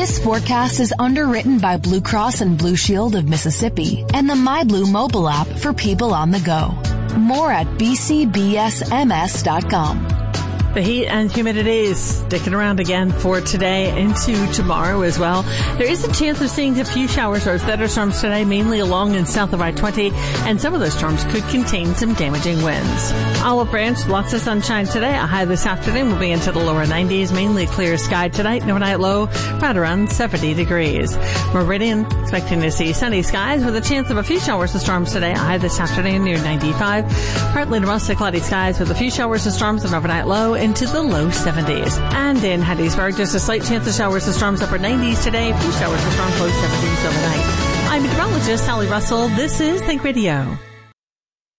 This forecast is underwritten by Blue Cross and Blue Shield of Mississippi and the MyBlue mobile app for people on the go. More at bcbsms.com. The heat and humidity is sticking around again for today into tomorrow as well. There is a chance of seeing a few showers or thunderstorms today, mainly along and south of I-20, and some of those storms could contain some damaging winds. Olive Branch, lots of sunshine today. A high this afternoon will be into the lower 90s, mainly clear sky tonight. An overnight low right around 70 degrees. Meridian, expecting to see sunny skies with a chance of a few showers and storms today. A high this afternoon near 95. Partly to mostly cloudy skies with a few showers and storms and overnight low into the low 70s. And in Hattiesburg, just a slight chance of showers and storms, upper 90s today. A few showers and storms, low 70s overnight. I'm meteorologist Sally Russell. This is Think Radio.